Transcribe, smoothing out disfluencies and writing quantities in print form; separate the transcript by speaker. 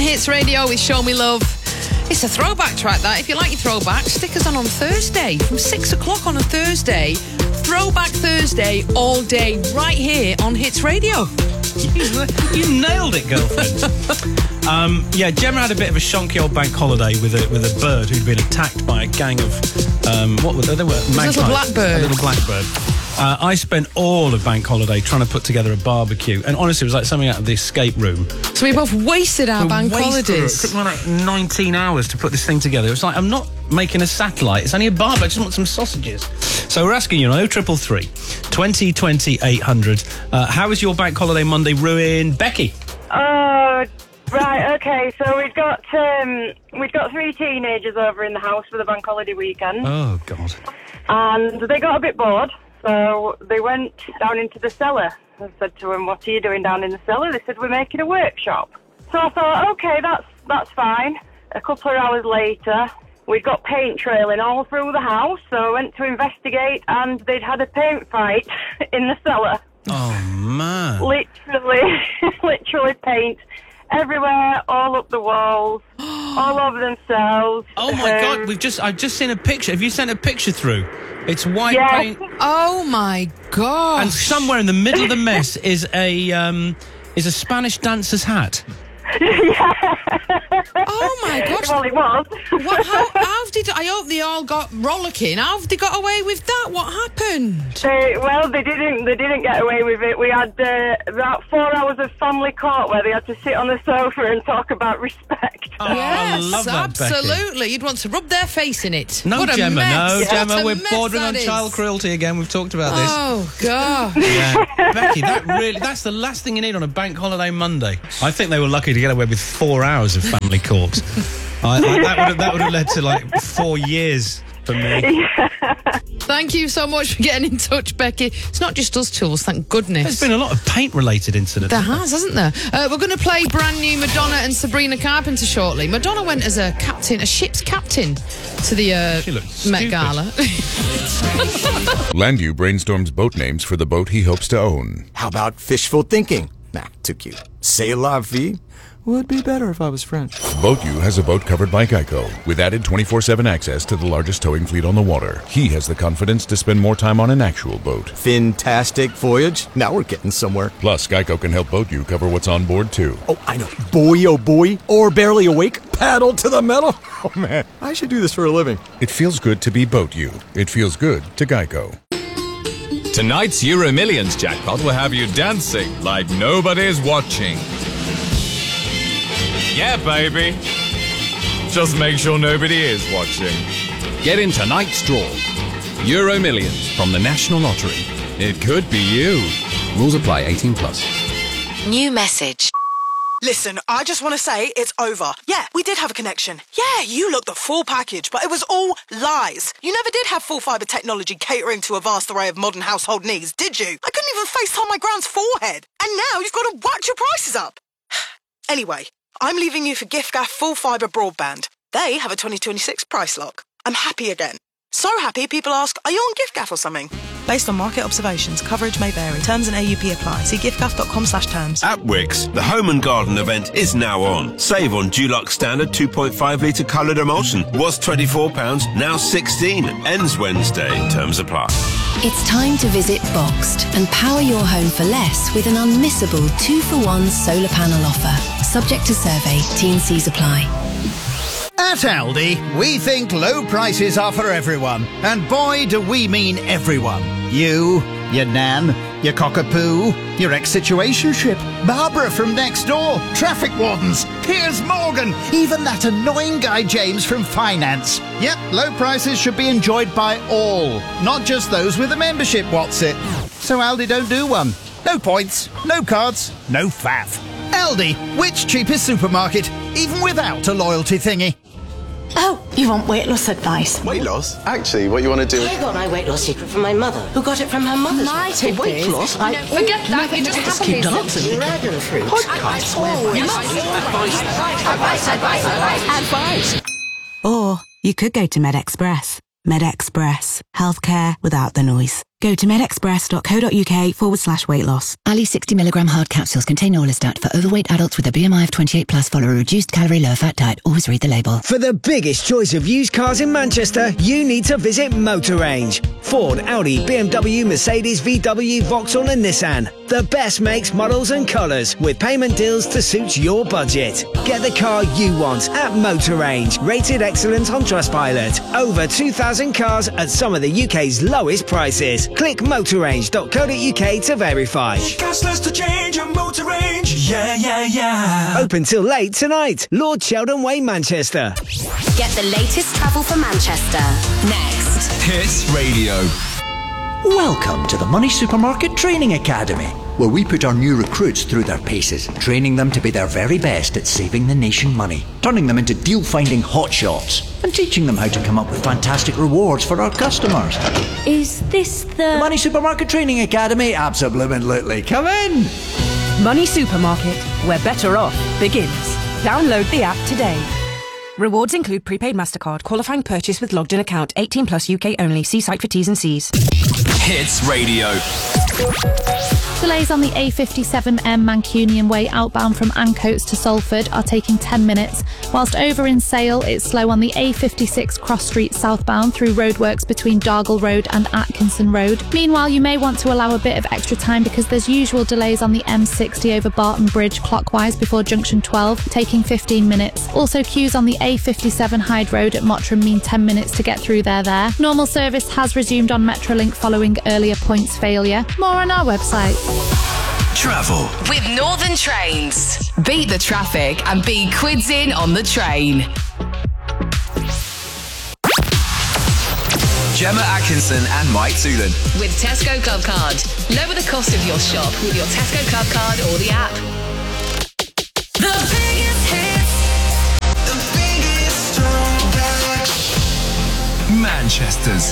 Speaker 1: Hits Radio with Show Me Love. It's a throwback track, that. If you like your throwback, stick us on Thursday from 6 o'clock on a Thursday. Throwback Thursday all day right here on Hits Radio.
Speaker 2: You nailed it, girlfriend. Yeah, Gemma had a bit of a shonky old bank holiday with a bird who'd been attacked by a gang of what were they? They were magpies.
Speaker 1: A little blackbird.
Speaker 2: A little blackbird. I spent all of bank holiday trying to put together a barbecue, and honestly, it was like something out of the escape room.
Speaker 1: So we both wasted our bank holidays.
Speaker 2: It took me like 19 hours to put this thing together. It was like, I'm not making a satellite. It's only a barbecue. I just want some sausages. So we're asking you on 0333 20 20 800. How was your bank holiday Monday ruined? Becky?
Speaker 3: Right, okay, so we've got 3 teenagers over in the house for the bank holiday weekend.
Speaker 2: Oh, God.
Speaker 3: And they got a bit bored, so they went down into the cellar. I said to them, "What are you doing down in the cellar?" They said, "We're making a workshop." So I thought, okay, that's fine. A couple of hours later, we'd got paint trailing all through the house, so I went to investigate, and they'd had a paint fight in the cellar.
Speaker 2: Oh, man.
Speaker 3: Literally paint everywhere, all up the walls, all over themselves.
Speaker 2: Oh my God! I've just seen a picture. Have you sent a picture through? It's white paint.
Speaker 1: Oh my God!
Speaker 2: And somewhere in the middle of the mess is a Spanish dancer's hat.
Speaker 3: Yeah.
Speaker 1: Oh my gosh!
Speaker 3: Well, it was.
Speaker 1: How did? I hope they all got rollicking. How have they got away with that? What happened?
Speaker 3: They didn't get away with it. We had about 4 hours of family court where they had to sit on the sofa and talk about respect.
Speaker 2: Oh,
Speaker 1: yes,
Speaker 2: I love that,
Speaker 1: absolutely.
Speaker 2: Becky.
Speaker 1: You'd want to rub their face in it.
Speaker 2: No,
Speaker 1: what
Speaker 2: Gemma,
Speaker 1: no,
Speaker 2: Gemma, we're bordering on child cruelty again. We've talked about this.
Speaker 1: Oh God!
Speaker 2: Yeah, Becky, that's the last thing you need on a bank holiday Monday. I think they were lucky to get away with 4 hours of family court. That would have led to like 4 years for me.
Speaker 3: Yeah.
Speaker 1: Thank you so much for getting in touch, Becky. It's not just us tools, thank goodness.
Speaker 2: There's been a lot of paint-related incidents.
Speaker 1: There has, hasn't there? We're going to play brand new Madonna and Sabrina Carpenter shortly. Madonna went as a ship's captain to the Met Gala.
Speaker 4: Landu brainstorms boat names for the boat he hopes to own.
Speaker 5: How about fishful thinking? Nah, too cute. C'est la vie? Would be better if I was French.
Speaker 4: BoatU has a boat covered by Geico, with added 24/7 access to the largest towing fleet on the water. He has the confidence to spend more time on an actual boat.
Speaker 5: Fantastic voyage. Now we're getting somewhere.
Speaker 4: Plus, Geico can help BoatU cover what's on board, too.
Speaker 5: Oh, I know. Boy, oh boy. Or barely awake. Paddle to the metal. Oh, man. I should do this for a living.
Speaker 4: It feels good to be BoatU. It feels good to Geico.
Speaker 6: Tonight's Euro Millions jackpot will have you dancing like nobody's watching. Yeah, baby. Just make sure nobody is watching. Get in tonight's draw. Euro Millions from the National Lottery. It could be you. Rules apply, 18 plus.
Speaker 7: New message.
Speaker 8: Listen, I just want to say it's over. Yeah, we did have a connection. Yeah, you looked the full package, but it was all lies. You never did have full fibre technology catering to a vast array of modern household needs, did you? I couldn't even FaceTime my grand's forehead. And now you've got to whack your prices up. Anyway, I'm leaving you for giffgaff full fibre broadband. They have a 2026 price lock. I'm happy again. So happy people ask, are you on giffgaff or something? Based on market observations, coverage may vary. Terms and AUP apply. See giffgaff.com/terms.
Speaker 9: At Wickes, the Home and Garden event is now on. Save on Dulux Standard 2.5 litre coloured emulsion. Was £24, now £16. Ends Wednesday. Terms apply.
Speaker 7: It's time to visit Boxed and power your home for less with an unmissable 2-for-1 solar panel offer. Subject to survey. T&Cs apply.
Speaker 10: At Aldi, we think low prices are for everyone. And boy, do we mean everyone. You, your nan, your cockapoo, your ex-situationship, Barbara from next door, traffic wardens, Piers Morgan, even that annoying guy James from finance. Yep, low prices should be enjoyed by all, not just those with a membership, what's it? So Aldi don't do one. No points, no cards, no faff. Aldi, which cheapest supermarket, even without a loyalty thingy.
Speaker 11: Oh, you want weight loss advice?
Speaker 12: Weight loss? Actually, what you want to do...
Speaker 11: I got my weight loss secret from my mother, who got it from her mother's. My weight loss?
Speaker 1: Forget that. You just
Speaker 11: keep dancing. Dragon fruit.
Speaker 12: Podcast.
Speaker 11: Advice. Or you could go to MedExpress. MedExpress. Healthcare without the noise.
Speaker 13: Go to medexpress.co.uk/weight loss.
Speaker 14: Ali 60mg hard capsules contain Orlistat for overweight adults with a BMI of 28+. Follow a reduced calorie, low fat diet. Always read the label.
Speaker 15: For the biggest choice of used cars in Manchester, you need to visit Motor Range. Ford, Audi, BMW, Mercedes, VW, Vauxhall and Nissan. The best makes, models and colours, with payment deals to suit your budget. Get the car you want at Motor Range. Rated excellent on Trustpilot. Over 2,000 cars at some of the UK's lowest prices. Click motorrange.co.uk to verify.
Speaker 16: Costless to change your Motor Range. Yeah.
Speaker 15: Open till late tonight. Lord Sheldon Way, Manchester.
Speaker 17: Get the latest travel for Manchester. Next.
Speaker 18: Hits Radio.
Speaker 19: Welcome to the Money Supermarket Training Academy, where we put our new recruits through their paces, training them to be their very best at saving the nation money, turning them into deal-finding hotshots, and teaching them how to come up with fantastic rewards for our customers.
Speaker 20: Is this the
Speaker 19: Money Supermarket Training Academy? Absolutely. Come in!
Speaker 13: Money Supermarket, where better off begins. Download the app today. Rewards include prepaid MasterCard, qualifying purchase with logged in account, 18+ UK only. See site for T's and C's.
Speaker 18: Hits Radio.
Speaker 21: Delays on the A57M Mancunian Way outbound from Ancoats to Salford are taking 10 minutes, whilst over in Sale it's slow on the A56 Cross Street southbound through roadworks between Dargle Road and Atkinson Road. Meanwhile, you may want to allow a bit of extra time because there's usual delays on the M60 over Barton Bridge clockwise before Junction 12, taking 15 minutes. Also queues on the A57 Hyde Road at Mottram mean 10 minutes to get through there. Normal service has resumed on Metrolink following earlier points failure. More on our website.
Speaker 18: Travel
Speaker 17: with Northern Trains. Beat the traffic and be quids in on the train.
Speaker 18: Gemma Atkinson and Mike Toolan.
Speaker 17: With Tesco Club Card. Lower the cost of your shop with your Tesco Club Card or the app.
Speaker 16: The biggest hits. The biggest throwback.
Speaker 18: Manchester's